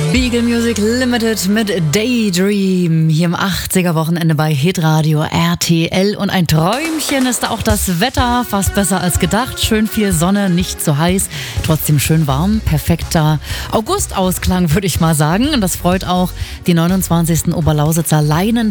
Beagle Music Limited mit Daydream hier im 80er-Wochenende bei Hitradio RTL. Und ein Träumchen ist auch das Wetter, fast besser als gedacht. Schön viel Sonne, nicht so heiß, trotzdem schön warm. Perfekter Augustausklang, würde ich mal sagen. Und das freut auch die 29. Oberlausitzer Leinen